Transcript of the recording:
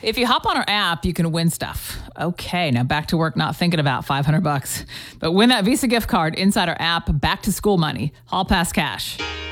If you hop on our app, you can win stuff. Okay, now back to work, not thinking about $500. But win that Visa gift card inside our app, back to school money, Hall Pass Cash.